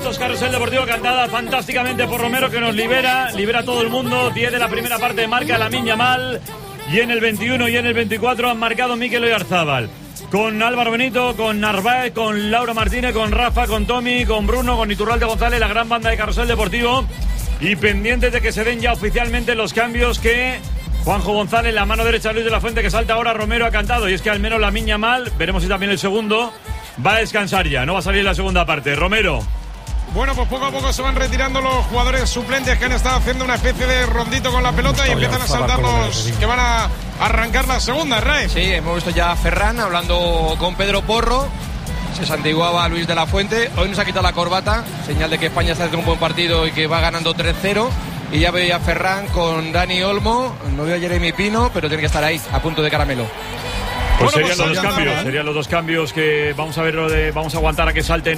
minutos, Carrusel Deportivo, cantada fantásticamente por Romero, que nos libera a todo el mundo. 10 de la primera parte marca Lamine Yamal, y en el 21 y en el 24 han marcado Mikel Oyarzabal. Con Álvaro Benito, con Narváez, con Laura Martínez, con Rafa, con Tommy, con Bruno, con Iturralde González, la gran banda de Carrusel Deportivo. Y pendientes de que se den ya oficialmente los cambios que Juanjo González, la mano derecha de Luis de la Fuente, que salta ahora, Romero ha cantado. Y es que al menos Lamine Yamal, veremos si también el segundo, va a descansar ya, no va a salir la segunda parte. Romero. Bueno, pues poco a poco se van retirando los jugadores suplentes que han estado haciendo una especie de rondito con la pelota y empiezan a saltar los que van a arrancar la segunda, Ray. Sí, hemos visto ya a Ferran hablando con Pedro Porro. Se santiguaba a Luis de la Fuente. Hoy nos ha quitado la corbata, señal de que España está haciendo un buen partido y que va ganando 3-0. Y ya veo a Ferran con Dani Olmo. No veo a Jeremy Pino, pero tiene que estar ahí, a punto de caramelo. Pues serían los dos cambios que vamos a ver, vamos a aguantar a que salten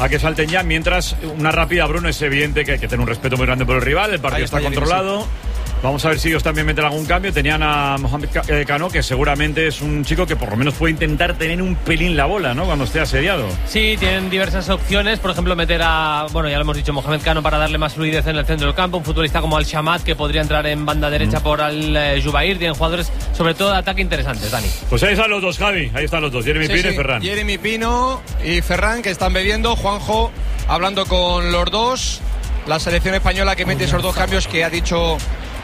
ya. Mientras, una rápida, Bruno, es evidente que hay que tener un respeto muy grande por el rival, el partido está controlado. Vamos a ver si ellos también meten algún cambio. Tenían a Mohamed Cano, que seguramente es un chico que por lo menos puede intentar tener un pelín la bola, ¿no?, cuando esté asediado. Sí, tienen diversas opciones. Por ejemplo, meter a, bueno, ya lo hemos dicho, Mohamed Cano para darle más fluidez en el centro del campo. Un futbolista como Al Shamat, que podría entrar en banda derecha por Al Jubair. Tienen jugadores, sobre todo de ataque, interesantes, Dani. Pues ahí están los dos, Javi. Ahí están los dos, Jeremy Pino y Ferran. Jeremy Pino y Ferran, que están bebiendo. Juanjo hablando con los dos. La selección española que mete esos dos cambios que ha dicho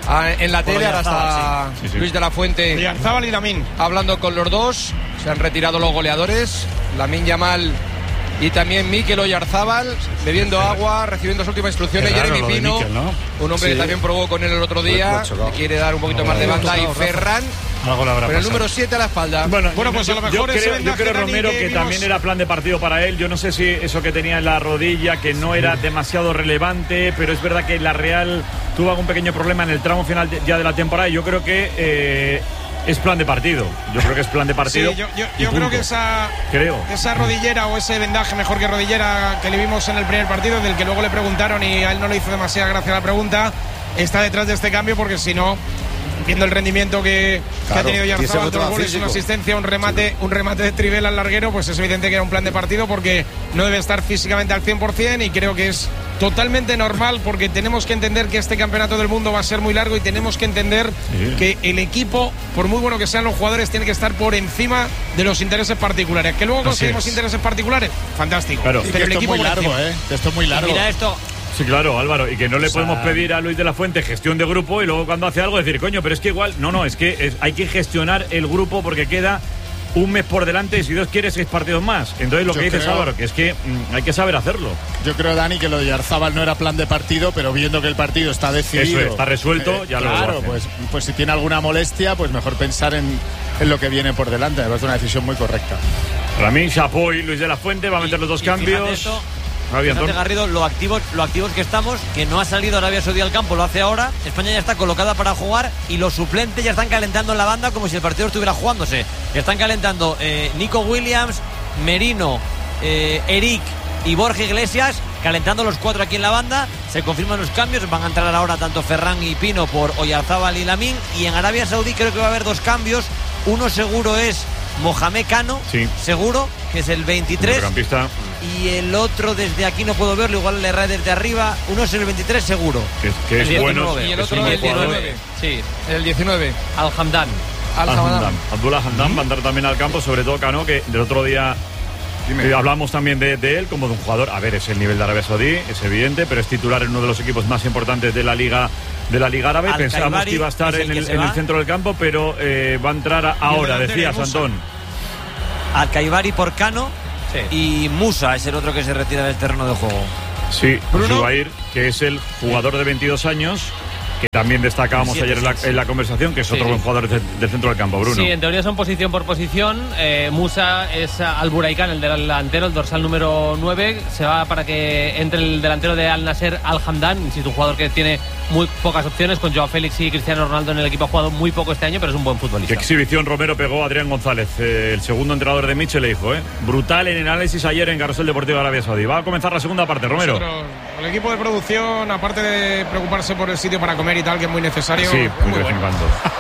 en la tele. Ahora está Luis de la Fuente Oyarzabal y Lamine hablando con los dos. Se han retirado los goleadores, Lamine Yamal y también Mikel Oyarzabal, bebiendo agua, recibiendo las últimas instrucciones. Jeremy Pino, Mikel, ¿no? Un hombre que también probó con él el otro día, le quiere dar un poquito más de banda. Y Ferran con el número 7 a la espalda. Bueno, pues a lo mejor yo creo Romero, que también era plan de partido para él. Yo no sé si eso que tenía en la rodilla, que no era demasiado relevante, pero es verdad que la Real tuvo algún pequeño problema en el tramo final ya de la temporada, y yo creo que es plan de partido. Yo creo que es plan de partido. Sí, yo creo que esa rodillera, o ese vendaje, mejor que rodillera, que le vimos en el primer partido, del que luego le preguntaron y a él no le hizo demasiada gracia la pregunta, está detrás de este cambio, porque si no, viendo el rendimiento que ha tenido Oyarzabal, 2 goles, una asistencia, un remate de Tribel al larguero, pues es evidente que era un plan de partido, porque no debe estar físicamente al 100%, y creo que es totalmente normal, porque tenemos que entender que este campeonato del mundo va a ser muy largo, y tenemos que entender que el equipo, por muy bueno que sean los jugadores, tiene que estar por encima de los intereses particulares. Que luego conseguimos intereses particulares, fantástico. Pero el equipo es muy largo, esto es muy largo. Mira esto. Sí, claro, Álvaro, y que no le podemos pedir a Luis de la Fuente gestión de grupo y luego cuando hace algo decir, coño, pero es que igual, es que hay que gestionar el grupo, porque queda un mes por delante y, si Dios quiere, 6 partidos más. Entonces lo que dices, Álvaro, que es que hay que saber hacerlo. Yo creo, Dani, que lo de Oyarzabal no era plan de partido, pero viendo que el partido está decidido, eso está resuelto, ya claro, lo pues si tiene alguna molestia, pues mejor pensar en lo que viene por delante. Me parece una decisión muy correcta. Para mí, chapo, y Luis de la Fuente va a meter los dos cambios. Fíjate, Garrido, lo activos que estamos, que no ha salido Arabia Saudí al campo, lo hace ahora. España ya está colocada para jugar, y los suplentes ya están calentando en la banda como si el partido estuviera jugándose. Están calentando Nico Williams, Merino, Eric y Borja Iglesias, calentando los 4 aquí en la banda. Se confirman los cambios, van a entrar ahora tanto Ferran y Pino por Oyarzabal y Lamine. Y en Arabia Saudí creo que va a haber 2 cambios. Uno seguro es Mohamed Cano, seguro, que es el 23. Y el otro, desde aquí no puedo verlo, igual le erré desde arriba. Uno es el 23 seguro. Que es bueno. Y el otro el 19. Sí, el 19. Al-Hamdan. Abdullah Hamdan va a andar también al campo, sobre todo Cano, que del otro día hablamos también de él como de un jugador. A ver, es el nivel de Arabia Saudí, es evidente, pero es titular en uno de los equipos más importantes de la Liga Árabe. Pensábamos que iba a estar en el centro del campo, pero va a entrar ahora, decías, Antón. Al-Kaibari por Cano. Y Musa es el otro que se retira del terreno de juego. Sí, Zubair, que es el jugador de 22 años, que también destacábamos ayer en la conversación, que es otro buen jugador del centro del campo, Bruno. Sí, en teoría son posición por posición. Musa es Al Buraikan, el delantero, el dorsal número 9. Se va para que entre el delantero de Al Nasser, Al-Hamdan. Insisto, un jugador que tiene muy pocas opciones. Con Joao Félix y Cristiano Ronaldo en el equipo, ha jugado muy poco este año, pero es un buen futbolista. Qué exhibición Romero pegó a Adrián González, el segundo entrenador de Mitchell, le dijo, brutal en el análisis ayer en Carrusel Deportivo de Arabia Saudí. Va a comenzar la segunda parte, Romero. El equipo de producción, aparte de preocuparse por el sitio para comer y tal, que es muy necesario. Sí, muy de vez en cuando.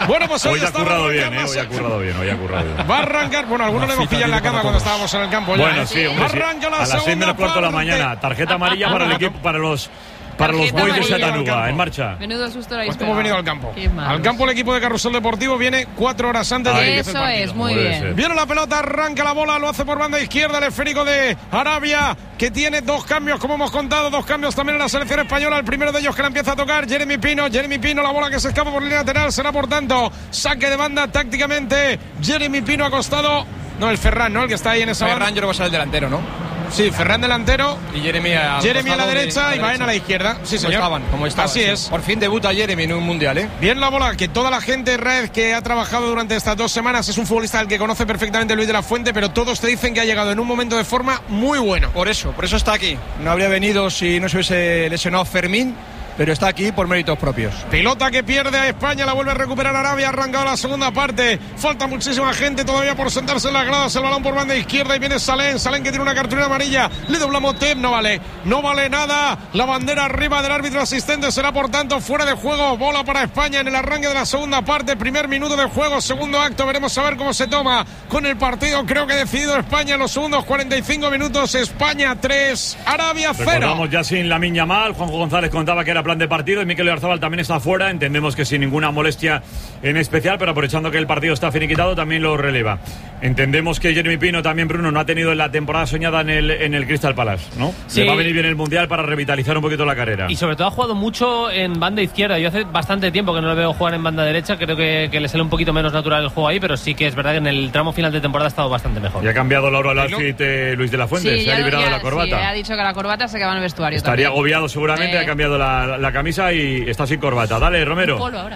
Bueno, pues hoy ha currado bien, hoy ha currado bien. Va a arrancar, bueno, algunos le hemos pillado en la cama cuando estábamos en el campo. Bueno, sí, hombre, arranca a las 6:15 de la mañana. Tarjeta amarilla para el equipo, para los Boys de Chattanooga, en marcha. Menudo susto la pues hemos venido al campo. Al campo el equipo de Carrusel Deportivo viene 4 horas antes de que empiece el partido. Eso es, muy bien. Viene la pelota, arranca la bola, lo hace por banda izquierda el esférico de Arabia, que tiene 2 cambios, como hemos contado, 2 cambios también en la selección española. El primero de ellos que la empieza a tocar Jeremy Pino, la bola que se escapa por línea lateral, será por tanto saque de banda tácticamente. Jeremy Pino acostado, no, el Ferran, ¿no? El que está ahí en esa Ferran, yo creo que va a ser el delantero, ¿no? Sí, Ferran delantero y Jeremy a la derecha y Baena a la izquierda. Sí, señor. Como estaban. Así es. Por fin debuta Jeremy en un mundial, ¿eh? Bien la bola, que toda la gente, Red, que ha trabajado durante estas 2 semanas, es un futbolista al que conoce perfectamente Luis de la Fuente, pero todos te dicen que ha llegado en un momento de forma muy bueno. Por eso está aquí. No habría venido si no se hubiese lesionado Fermín, pero está aquí por méritos propios. Pelota que pierde a España, la vuelve a recuperar Arabia, ha arrancado la segunda parte. Falta muchísima gente todavía por sentarse en las gradas. El balón por banda izquierda y viene Salén que tiene una cartulina amarilla. Le dobla Motep, no vale nada. La bandera arriba del árbitro asistente será por tanto fuera de juego. Bola para España en el arranque de la segunda parte. Primer minuto de juego, segundo acto. Veremos a ver cómo se toma con el partido. Creo que ha decidido España en los segundos 45 minutos. España 3, Arabia 0. Recordamos ya sin Lamine Yamal. Juanjo González contaba que era plan de partido y Mikel Oyarzabal también está fuera. Entendemos que sin ninguna molestia en especial, pero aprovechando que el partido está finiquitado también lo releva. Entendemos que Jeremy Pino también, Bruno, no ha tenido la temporada soñada en el Crystal Palace, ¿no? Sí. Le va a venir bien el Mundial para revitalizar un poquito la carrera. Y sobre todo ha jugado mucho en banda izquierda. Yo hace bastante tiempo que no lo veo jugar en banda derecha. Creo que le sale un poquito menos natural el juego ahí, pero sí que es verdad que en el tramo final de temporada ha estado bastante mejor. Y ha cambiado Laura Lafitte, Luis de la Fuente, sí, se ha liberado de la corbata. Sí, ha dicho que la corbata se queda en el vestuario. Estaría también agobiado seguramente, ha cambiado la camisa y está sin corbata. Dale, Romero. Ahora.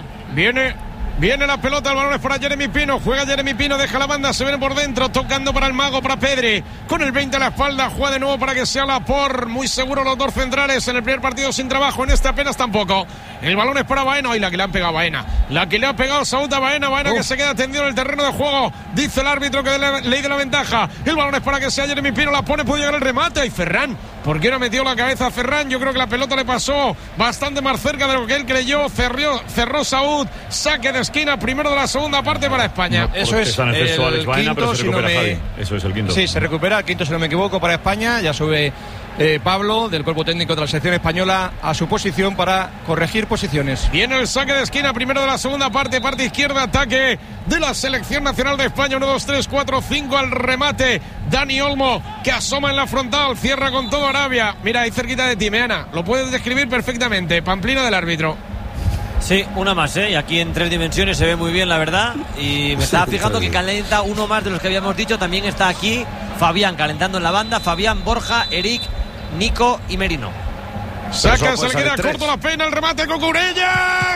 Viene la pelota, el balón es para Jeremy Pino. Juega Jeremy Pino, deja la banda, se viene por dentro, tocando para el mago, para Pedri. Con el 20 a la espalda, juega de nuevo para que sea Laporte. Muy seguro los 2 centrales. En el primer partido sin trabajo, en este apenas tampoco. El balón es para Baena. Y la que le han pegado a Baena. La que le ha pegado Saúd a Baena. Baena que se queda tendido en el terreno de juego. Dice el árbitro que ley de la ventaja. El balón es para que sea Jeremy Pino. La pone, puede llegar el remate. Y Ferran, ¿por qué no metió la cabeza a Ferran? Yo creo que la pelota le pasó bastante más cerca de lo que él creyó. Cerró Saúd. Saque de esquina, primero de la segunda parte para España. No, eso es el quinto, pero se recupera Javi. Eso es el quinto. Sí, se recupera el quinto, si no me equivoco, para España. Ya sube Pablo, del cuerpo técnico de la selección española, a su posición para corregir posiciones. Viene el saque de esquina, primero de la segunda parte, parte izquierda, ataque de la selección nacional de España. 1, 2, 3, 4, 5 al remate. Dani Olmo, que asoma en la frontal, cierra con todo Arabia. Mira, ahí cerquita de ti, Meana. Lo puedes describir perfectamente. Pamplina del árbitro. Sí, una más, y aquí en 3 dimensiones se ve muy bien, la verdad. Y me estaba fijando que calenta uno más de los que habíamos dicho. También está aquí Fabián calentando en la banda. Fabián, Borja, Eric, Nico y Merino. Saca, se le queda corto la pena, el remate con Cucurella.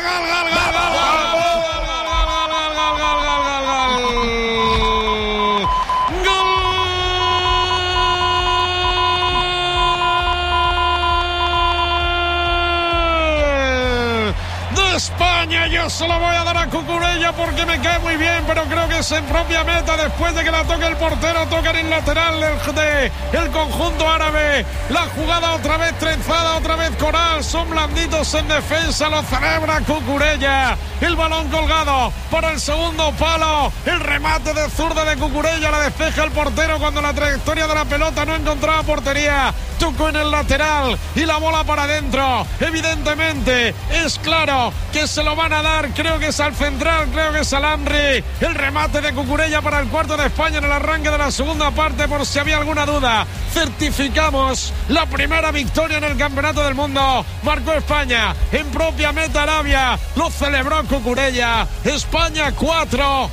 España, yo se lo voy a dar a Cucurella porque me cae muy bien, pero creo que es en propia meta después de que la toque el portero. Toca en el lateral del conjunto árabe. La jugada otra vez trenzada, otra vez Coral. Son blanditos en defensa, lo celebra Cucurella. El balón colgado para el segundo palo. El remate de zurda de Cucurella, la despeja el portero cuando la trayectoria de la pelota no encontraba portería. Tocó en el lateral y la bola para adentro. Evidentemente, es claro que se lo van a dar. Creo que es al central, creo que es al Amri. El remate de Cucurella para el cuarto de España en el arranque de la segunda parte, por si había alguna duda. Certificamos la primera victoria en el Campeonato del Mundo. Marcó España en propia meta Arabia. Lo celebró Cucurella. España 4,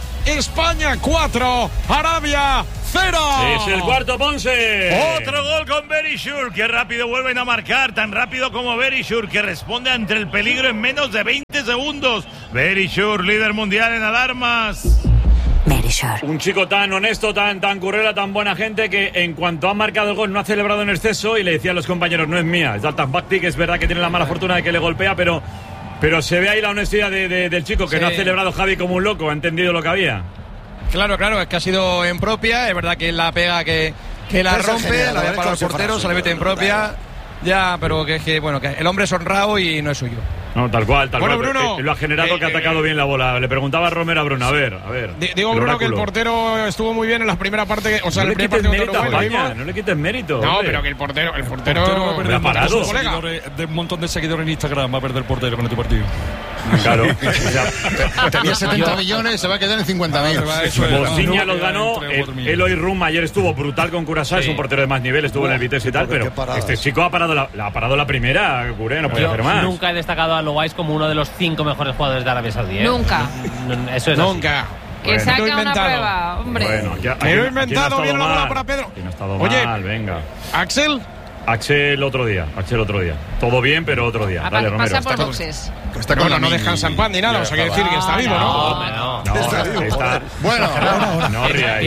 Arabia 0. Es el cuarto, Ponce. Otro gol con Verisure. Qué rápido vuelven a marcar. Tan rápido como Verisure, que responde ante el peligro en menos de 20 segundos. Verisure, líder mundial en alarmas. Un chico tan honesto, tan currela, tan buena gente, que en cuanto ha marcado el gol no ha celebrado en exceso y le decía a los compañeros: no es mía, es Dalton Bakti, que es verdad que tiene la mala fortuna de que le golpea, pero se ve ahí la honestidad del chico, que no ha celebrado Javi como un loco, ha entendido lo que había. Claro, es que ha sido en propia. Es verdad que la pega que la rompe, la ve para el portero, se le mete en propia. Ya, pero que el hombre es honrado y no es suyo. No, tal cual. Bueno, Bruno, lo ha generado que ha atacado bien la bola. Le preguntaba a Romero a Bruno, a ver. Digo, Bruno, que el portero estuvo muy bien en la primera parte, o sea, no en el primer partido contra Uruguay. No le quites mérito. No, pero que el portero va a perder parado. Un montón de seguidores en Instagram va a perder el portero con este partido. Claro. Tenía 70 millones, se va a quedar en 50.000. Bosiña los ganó. Eloy Rum ayer estuvo brutal con Curaçao, es un portero de más nivel, estuvo en el Vitesse y tal, pero este chico ha parado la primera, Curé, no puede hacer más. Nunca he destacado a Loais como uno de los 5 mejores jugadores de Arabia Saudí. Nunca. Eso es nunca. Así. Que saca una prueba, hombre. Bueno, me lo he inventado, viene la bola para Pedro. No ha estado Oye, mal, venga. Axel otro día. Todo bien, pero otro día. Dale, Romero. Pasa por boxes. No dejan champán ni nada, o sea, quiere decir que está vivo, ¿no? Está. Bueno, no ríais.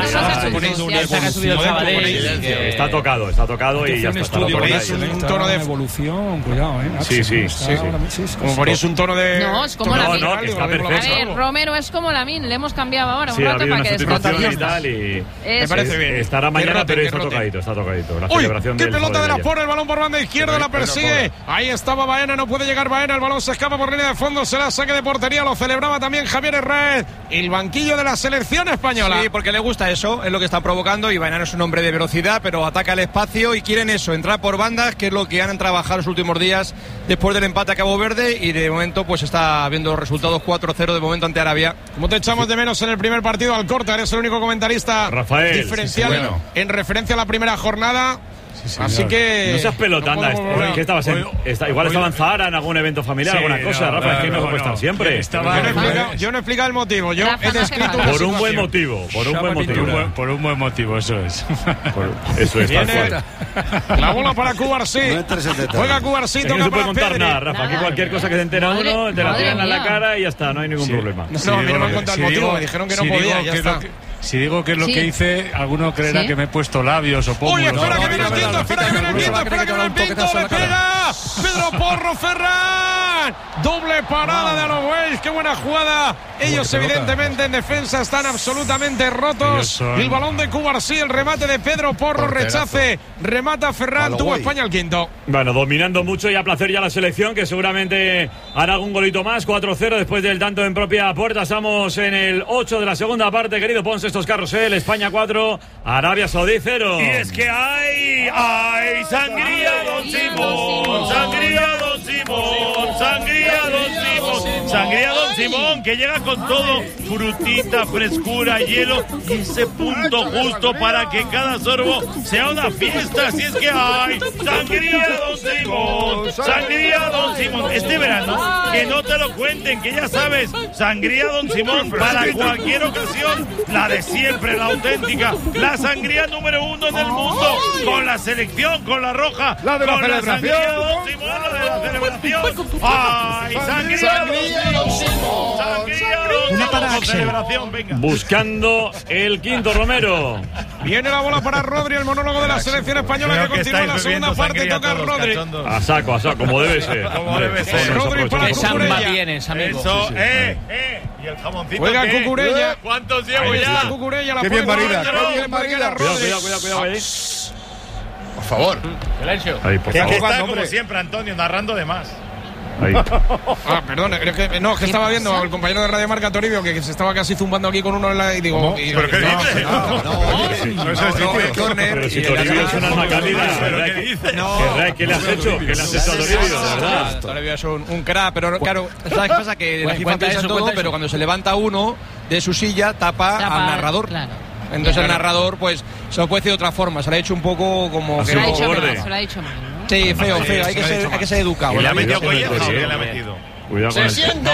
Está tocado y ya está. Un tono de evolución, cuidado, Sí. Como ponéis un tono de. No, es como Lamine. No, que está perfecto. A ver, Romero es como Lamine, le hemos cambiado ahora un ha rato habido para una que sustitución y tal y me parece bien. Estará mañana, pero está tocadito. La celebración qué del pelota de la ayer. por el balón por banda izquierda, la persigue. Ahí estaba Baena, no puede llegar Baena, el balón se escapa por línea de fondo, será saque de portería, lo celebraba también Javier Herrera, el banquillo de la selección española. Sí, porque le gusta eso, es lo que está provocando, y Baena no es un hombre de velocidad, pero ataca el espacio y quieren eso, entrar por bandas, que es lo que han trabajado los últimos días después del empate a Cabo Verde, y de momento pues está viendo resultados 4-0 de momento ante Arabia. Como te echamos de menos en el primer partido, Alcorta, eres el único comentarista Rafael, diferencial en referencia a la primera jornada. Así que. No seas pelotanda. ¿Qué estabas igual estaban Zahara en algún evento familiar, alguna cosa, Rafa. Es que no puede estar siempre. Yo no he explicado el motivo. Yo he descrito por un buen motivo. Por un buen motivo, eso es. Eso es, tal cual. La bola para Cubarsí. Juega Cubarsí, toca no se puede para contar Pedri. nada, Rafa. Aquí cualquier cosa que se entera uno, te la tiran a la cara y ya está, no hay ningún problema. No, a mí no me han contado el motivo, me dijeron que no podía, ya está. Si digo que es lo que hice, alguno creerá que me he puesto labios o pómulos. ¡Oye, espera que viene el Pinto! ¡Espera que viene el Pinto! ¡Le pega! ¡Pedro Porro, Ferran! ¡Doble parada de Alois! ¡Qué buena jugada! Ellos, evidentemente, en defensa están absolutamente rotos. El balón de Cubarsí, el remate de Pedro Porro, rechace. Remata Ferran, tuvo España el quinto. Bueno, dominando mucho y a placer ya la selección, que seguramente hará algún golito más. 4-0 después del tanto en propia puerta. Estamos en el 8 de la segunda parte, querido Ponce. Estos carrusel, España 4, Arabia Saudí 0. Y es que hay sangría, Don Simón, sangría, Don Simón, sangría, Don Simón, sangría, Don Simón, que llega con todo, frutita, frescura, hielo y ese punto justo para que cada sorbo sea una fiesta. Así es que hay sangría, Don Simón, sangría, Don Simón. Este verano, que no te lo cuenten, que ya sabes, sangría, Don Simón, para cualquier ocasión, la de siempre, la auténtica, la sangría número 1 en el mundo, con la selección, con la roja, la de la con la celebración, sangría, Don Simón, la de la celebración. ¡Ay, sangría, Don Simón! Sangría, Don Simón, celebración, venga. Buscando el quinto, Romero. Viene la bola para Rodri, el monólogo de la selección española que continúa en la segunda parte, toca Rodri. A saco, como debe ser. Como debe ser. Rodri para Cucurella. Eso, Y el jamoncito. Juega Cucurella. ¿Cuántos llevo ya? Cucurella, la Qué bien, Marina. Cuidado ahí. Por favor. Silencio. Ahí, por Que favor. está como siempre, Antonio, narrando de más. Ahí. Perdón, es que estaba viendo al compañero de Radio Marca Toribio que se estaba casi zumbando aquí con uno en la. Y digo. ¿Pero qué dices? No es el sitio. Pero si Toribio es un alma cálida, ¿verdad? ¿Qué dices? ¿Qué le has hecho? ¿Qué le has hecho a Toribio, de verdad? Toribio es un crack, pero claro, ¿sabes qué pasa? Que la FIFA piensa en todo, pero cuando se levanta uno de su silla, tapa al narrador. Claro. Entonces el narrador, pues, se lo puede decir de otra forma. Se lo ha hecho un poco como. Así Se lo un poco borde. ha dicho mal, ¿no? Sí, feo. Hay que ser educado. ¿Y le ha metido Cuidado con el colleja o qué Toribio. le ha metido? Cuidado con el.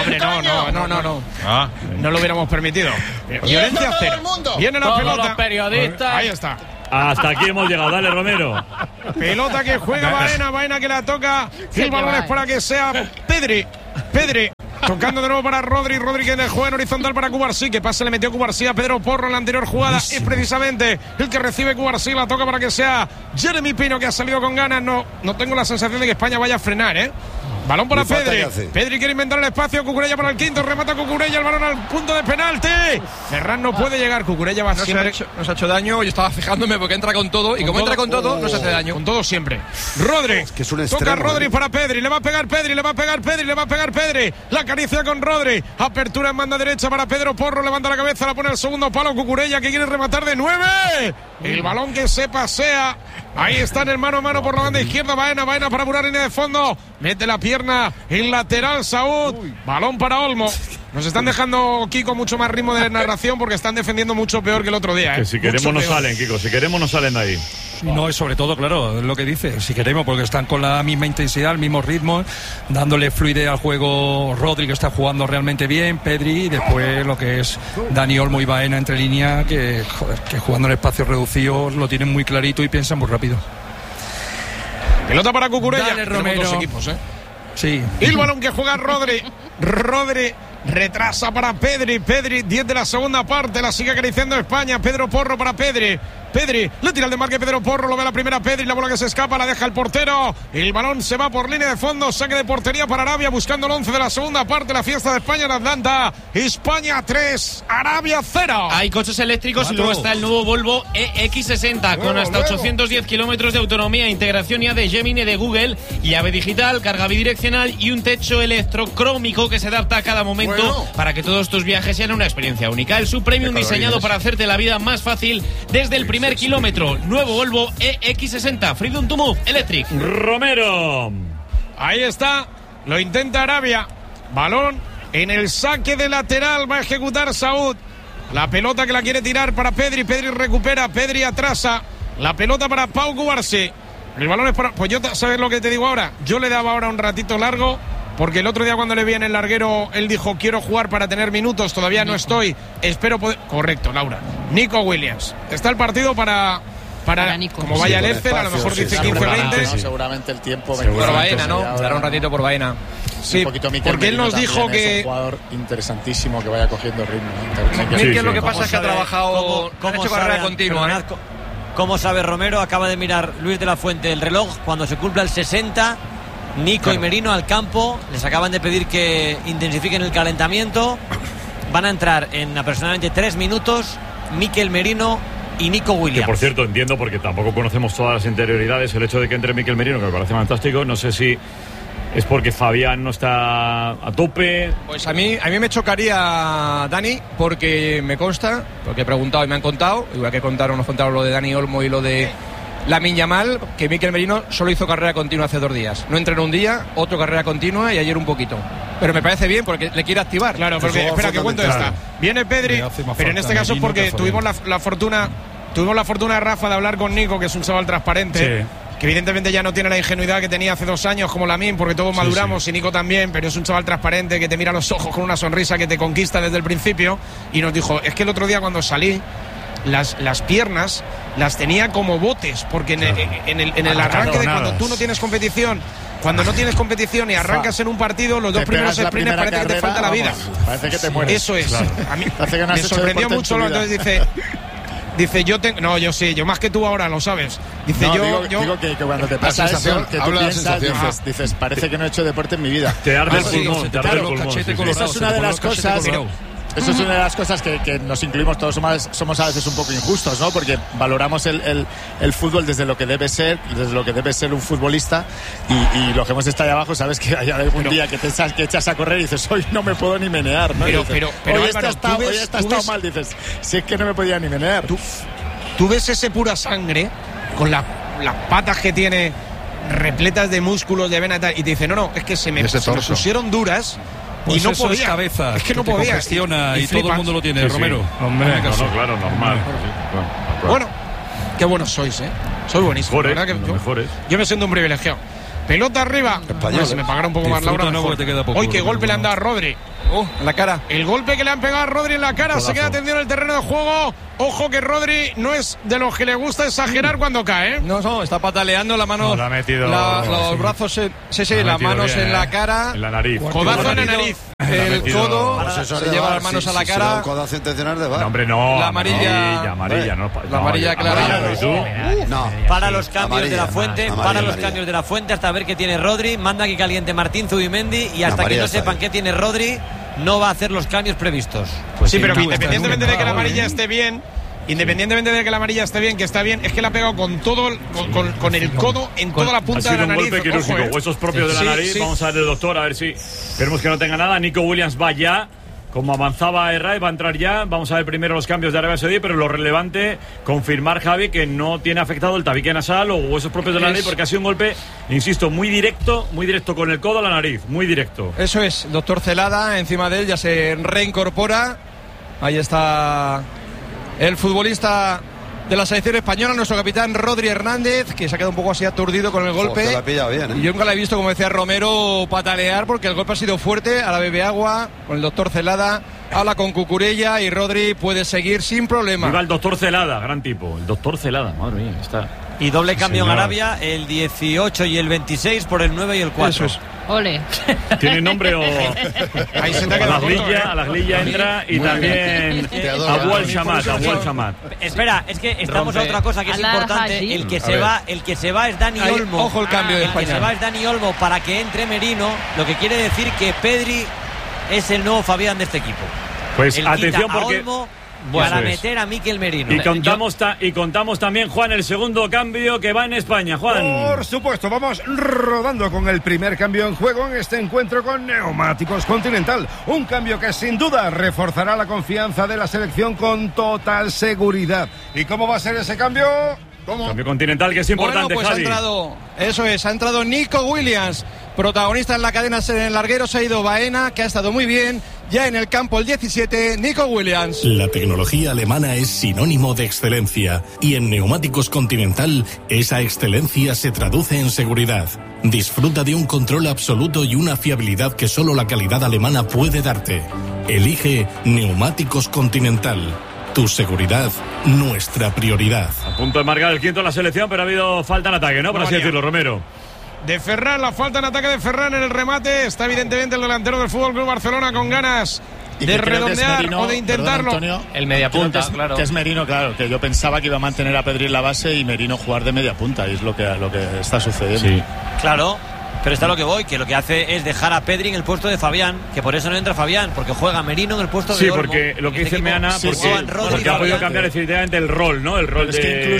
No. No lo hubiéramos permitido. Violencia cero. Viene la pelota. Los periodistas. Ahí está. Hasta aquí hemos llegado. Dale, Romero. Pelota que juega Baena que la toca. El balón es para que sea Pedri. Tocando de nuevo para Rodri que le juega en horizontal para Cubarsí, que pase le metió Cubarsí a Pedro Porro en la anterior jugada. Es precisamente el que recibe Cubarsí, la toca para que sea Jeremy Pino, que ha salido con ganas. No tengo la sensación de que España vaya a frenar, Balón para Pedri. Pedri quiere inventar el espacio. Cucurella para el quinto. Remata Cucurella. El balón al punto de penalti. Ferran no puede llegar. Cucurella va siempre. Nos ha hecho daño. Yo estaba fijándome porque entra con todo. Y como entra con todo, nos hace daño. Con todo siempre. Rodri. Que es un extremo, toca Rodri para Pedri. Le va a pegar Pedri. Le va a pegar Pedri. La acaricia con Rodri. Apertura en banda derecha para Pedro Porro. Levanta la cabeza. La pone al segundo palo. Cucurella que quiere rematar de 9. El balón que se pasea. Ahí está en el mano a mano por la banda izquierda. Baena para apurar línea de fondo. Mete la pierna en lateral Saúd. Balón para Olmo. Nos están dejando, Kiko, mucho más ritmo de narración porque están defendiendo mucho peor que el otro día. Que si queremos no salen, Kiko. Si queremos no salen de ahí. No, es sobre todo, claro, es lo que dice. Si queremos, porque están con la misma intensidad, el mismo ritmo, dándole fluidez al juego. Rodri, que está jugando realmente bien. Pedri, y después lo que es Dani Olmo y Baena entre línea, que jugando en espacios reducidos lo tienen muy clarito y piensan muy rápido. Pelota para Cucurella. Dale, Romero. Dos equipos, Sí. Y el balón que juega Rodri. Rodri retrasa para Pedri. Pedri, 10 de la segunda parte. La sigue acariciando España. Pedro Porro para Pedri. Pedri, le tira el desmarque Pedro Porro, lo ve la primera Pedri, la bola que se escapa, la deja el portero. El balón se va por línea de fondo, saque de portería para Arabia, buscando el 11 de la segunda parte. La fiesta de España en Atlanta. España 3, Arabia 0. Hay coches eléctricos y luego está el nuevo Volvo EX60 con hasta 810 kilómetros de autonomía, integración ya de Gemini de Google, llave digital, carga bidireccional y un techo electrocrómico que se adapta a cada momento para que todos tus viajes sean una experiencia única. El subpremium diseñado para hacerte la vida más fácil desde el primer kilómetro. Nuevo Volvo EX60 Freedom to Move Electric. Romero. Ahí está. Lo intenta Arabia. Balón en el saque de lateral. Va a ejecutar Saúd. La pelota que la quiere tirar para Pedri. Pedri recupera. Pedri atrasa. La pelota para Pau Cubarsí. El balón es para... Pues yo, ¿sabes lo que te digo ahora? Yo le daba ahora un ratito largo. Porque el otro día cuando le vi en el larguero, él dijo, quiero jugar para tener minutos, todavía no estoy, espero poder... Correcto, Laura. Nico Williams. Está el partido para Nico. Como vaya el Elcel, a lo mejor dice 15-20. ¿no? Seguramente el tiempo... Por Baena, ¿no? Dará un ratito por Baena. Sí, porque él nos dijo que... Es un jugador interesantísimo que vaya cogiendo ritmo. ¿Qué es lo que pasa? Es que ha trabajado... ¿Cómo ha hecho carrera continua, ¿Cómo sabe Romero? Acaba de mirar Luis de la Fuente el reloj. Cuando se cumpla el 60... Nico y Merino al campo, les acaban de pedir que intensifiquen el calentamiento. Van a entrar en aproximadamente 3 minutos Mikel Merino y Nico Williams. Que por cierto entiendo, porque tampoco conocemos todas las interioridades, el hecho de que entre Mikel Merino, que me parece fantástico, no sé si es porque Fabián no está a tope. Pues a mí me chocaría, Dani, porque me consta, porque he preguntado y me han contado, igual que nos contaron lo de Dani Olmo y lo de Lamine Yamal, que Mikel Merino solo hizo carrera continua hace 2 días. No entrenó un día, otro carrera continua y ayer un poquito. Pero me parece bien porque le quiere activar. Claro, porque espera, que cuento esta. Viene Pedri, pero en este caso es porque tuvimos la fortuna, Rafa, de hablar con Nico, que es un chaval transparente. Sí. Que evidentemente ya no tiene la ingenuidad que tenía hace 2 años como Lamine, porque todos maduramos y Nico también, pero es un chaval transparente que te mira a los ojos con una sonrisa que te conquista desde el principio. Y nos dijo, es que el otro día cuando salí, las piernas las tenía como botes, porque en el arranque de cuando tú no tienes competición, y arrancas en un partido, los 2 primeros sprints parece que te falta la vida. Parece que te mueres. Eso es. Claro. A mí me sorprendió mucho. Entonces dice, yo más que tú ahora, lo sabes. Dice, digo que cuando te pasa eso, que tú piensas, dices, parece que no he hecho deporte en mi vida. Te arde el pulmón, te arde el pulmón. Esa es una de las cosas... Eso es una de las cosas que nos incluimos todos, somos a veces un poco injustos, ¿no? Porque valoramos el fútbol desde lo que debe ser un futbolista y los que hemos estado ahí abajo, sabes que hay algún día que echas a correr y dices, hoy no me puedo ni menear, ¿no? Pero hoy está estado mal, dices, si es que no me podía ni menear. Tú ves ese pura sangre con las patas que tiene repletas de músculos, de vena y tal, y te dice, no, es que se me pusieron duras. Pues y no podía. Es cabeza, es que no podía. Gestiona y todo el mundo lo tiene, Romero. Hombre, claro, normal. Bueno, qué buenos sois, Soy buenísimo. Yo me siento un privilegiado. Pelota arriba. Si me pagara un poco más Laura, hoy qué golpe le han dado a Rodri. En la cara. El golpe que le han pegado a Rodri en la cara. Se queda tendido en el terreno de juego. Ojo que Rodri no es de los que le gusta exagerar cuando cae, No, está pataleando la mano. No, la ha metido, los brazos, las manos bien, en la cara. En la nariz. Codazo en la nariz. el codo, se lleva las manos a la cara. Si codazo intencional de VAR. No, hombre, no. La amarilla. La amarilla clara. ¿Y tú? No. Para los cambios de la Fuente, amarilla. de la Fuente hasta ver qué tiene Rodri, manda que caliente Martín Zubimendi y hasta que no sepan qué tiene Rodri, no va a hacer los cambios previstos. Pues sí, pero independientemente de que la amarilla esté bien, que está bien, es que la ha pegado con todo, con el codo en toda la punta de la nariz. Ha sido un golpe quirúrgico, huesos propios de la nariz. Sí. Vamos a ver el doctor, a ver si esperemos que no tenga nada. Nico Williams va ya. Como avanzaba Herrera, va a entrar ya. Vamos a ver primero los cambios de Arabia Saudí, pero lo relevante, confirmar, Javi, que no tiene afectado el tabique nasal o huesos propios de la nariz, porque ha sido un golpe, insisto, muy directo con el codo a la nariz, muy directo. Eso es, doctor Celada, encima de él ya se reincorpora. Ahí está el futbolista de la selección española, nuestro capitán Rodri Hernández, que se ha quedado un poco así aturdido con el golpe. Se la ha pillado bien, ¿eh? Y yo nunca la he visto, como decía Romero, patalear, porque el golpe ha sido fuerte. Ahora bebe agua con el doctor Celada, habla con Cucurella y Rodri puede seguir sin problema. Viva el doctor Celada, gran tipo. El doctor Celada, madre mía, está. Y doble cambio en Arabia, el 18 y el 26 por el 9 y el 4. Eso es. Ole. ¿Tiene nombre o...? Ahí se te ha quedado a la Glilla entra y también Abu al-Shamat. Espera, es que estamos a otra cosa que es importante. El que se va es Dani Olmo. Ojo el cambio de España. El que se va es Dani Olmo para que entre Merino, lo que quiere decir que Pedri es el nuevo Fabián de este equipo. Pues atención porque... Olmo para meter a Mikel Merino. Y contamos también, Juan, el segundo cambio que va en España. Juan. Por supuesto, vamos rodando con el primer cambio en juego en este encuentro con Neumáticos Continental. Un cambio que sin duda reforzará la confianza de la selección con total seguridad. ¿Y cómo va a ser ese cambio? ¿Cómo? Cambio Continental, que es importante, bueno, pues Javi. ha entrado Nico Williams, protagonista en la cadena en el larguero. Se ha ido Baena, que ha estado muy bien. Ya en el campo el 17, Nico Williams. La tecnología alemana es sinónimo de excelencia y en Neumáticos Continental esa excelencia se traduce en seguridad. Disfruta de un control absoluto y una fiabilidad que solo la calidad alemana puede darte. Elige Neumáticos Continental. Tu seguridad, nuestra prioridad. A punto de marcar el quinto en la selección, pero ha habido falta en ataque, ¿no? Por así decirlo, Romero. De Ferran, la falta en ataque de Ferran en el remate. Está evidentemente el delantero del FC Barcelona con ganas de redondear Merino, o de intentarlo. Perdón, Antonio, el media punta, claro. Que es Merino, claro, que yo pensaba que iba a mantener a Pedri en la base y Merino jugar de media punta, y es lo que está sucediendo. Sí. Claro. Pero está lo que voy, que lo que hace es dejar a Pedri en el puesto de Fabián, que por eso no entra Fabián, porque juega Merino en el puesto de Olmo. Sí, porque lo que dice Meana, porque ha podido cambiar definitivamente el rol, ¿no? El rol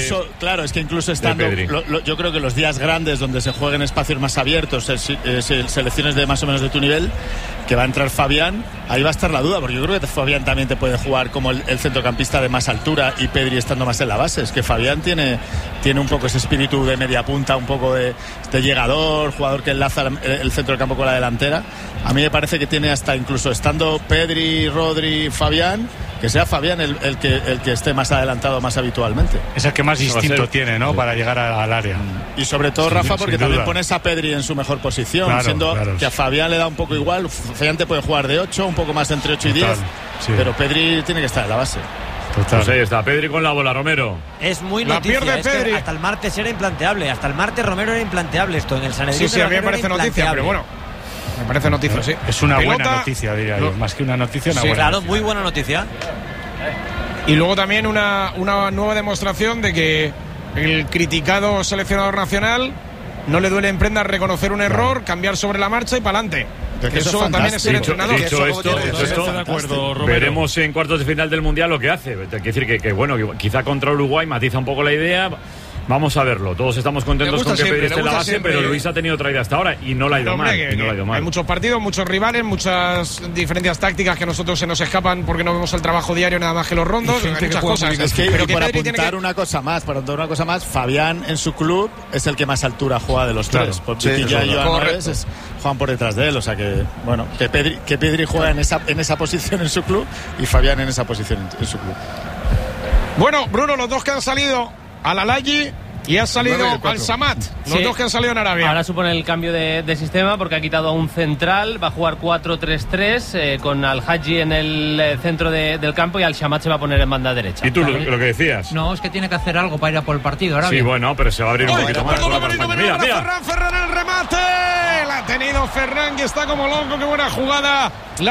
es que incluso estando, yo creo que los días grandes donde se jueguen espacios más abiertos, selecciones de más o menos de tu nivel, que va a entrar Fabián, ahí va a estar la duda, porque yo creo que Fabián también te puede jugar como el centrocampista de más altura y Pedri estando más en la base. Es que Fabián tiene un poco ese espíritu de media punta, un poco de llegador, jugador que enlaza el centro del campo con la delantera. A mí me parece que tiene hasta, incluso estando Pedri, Rodri, Fabián, que sea Fabián el que esté más adelantado más habitualmente. Es el que más instinto tiene, ¿no? Para llegar al área. Y sobre todo, Rafa, porque también pones a Pedri en su mejor posición, claro. Que a Fabián le da un poco igual. Fabián te puede jugar de 8, un poco más entre 8 y 10, pero Pedri tiene que estar en la base. Pues ahí está, Pedri con la bola, Romero. Es muy noticia, que hasta el martes era implanteable, hasta el martes Romero era implanteable esto en el Sanedrín. Sí, a mí me parece noticia, pero bueno, me parece noticia, sí. Es una buena noticia, diría yo, más que una noticia, una buena claro, noticia. Muy buena noticia. Y luego también una nueva demostración de que el criticado seleccionador nacional no le duele en prenda reconocer un error, cambiar sobre la marcha y para adelante. Eso también es ser entrenador. Dicho esto, de acuerdo, Romero. Veremos en cuartos de final del Mundial lo que hace. Quiere decir que bueno, quizá contra Uruguay matiza un poco la idea. Vamos a verlo. Todos estamos contentos con que Pedri esté en la base, pero Luis ha tenido otra idea hasta ahora y no la ha ido mal. Hay muchos partidos, muchos rivales, muchas diferencias tácticas que a nosotros se nos escapan porque no vemos el trabajo diario nada más que los rondos. Hay muchas cosas. Es que, para apuntar una cosa más, Fabián en su club es el que más altura juega de los tres. Chiquilla y Joan Neves juegan por detrás de él. O sea que, bueno, que Pedri juega en esa posición en su club y Fabián en esa posición en su club. Bueno, Bruno, los dos que han salido al Alayi y ha salido al Samat, los dos que han salido en Arabia. Ahora supone el cambio de sistema porque ha quitado a un central, va a jugar 4-3-3 con Al-Haji en el centro del campo y Al-Shamat se va a poner en banda derecha. ¿Y tú lo que decías? No, es que tiene que hacer algo para ir a por el partido Arabia. Sí, bueno, pero se va a abrir un poquito más. Mira, Ferran el remate, la ha tenido Ferran, que está como loco, qué buena jugada.